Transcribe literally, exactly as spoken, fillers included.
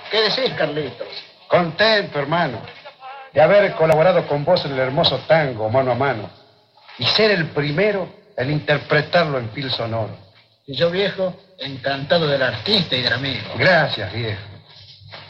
¿Qué decís, Carlitos? Contento, hermano, de haber colaborado con vos en el hermoso tango Mano a Mano y ser el primero en interpretarlo en fil sonoro. Y yo, viejo, encantado del artista y del amigo. Gracias, viejo.